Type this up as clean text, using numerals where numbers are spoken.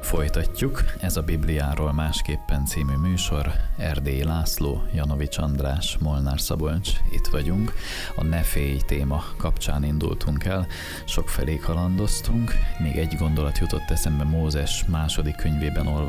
Folytatjuk, ez a Bibliáról másképpen című műsor. Erdélyi László, Janovics András, Molnár Szabolcs, itt vagyunk. A Ne félj téma kapcsán indultunk el, sokfelé kalandoztunk. Még egy gondolat jutott eszembe Mózes második könyvében olvasni